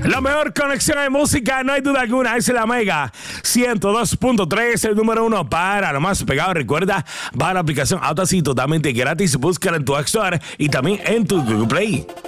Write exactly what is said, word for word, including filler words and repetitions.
La mejor conexión de música, no hay duda alguna, es la Mega ciento dos punto tres, el número uno para lo más pegado. Recuerda, va a la aplicación Audacy totalmente gratis, búscala en tu App Store y también en tu Google Play.